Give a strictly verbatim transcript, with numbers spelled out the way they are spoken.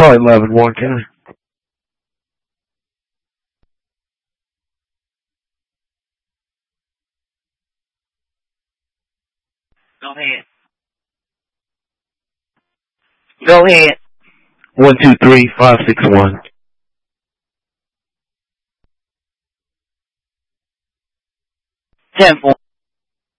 Call eleven one, can I? Go ahead. Go ahead. One two three five six one. Ten four.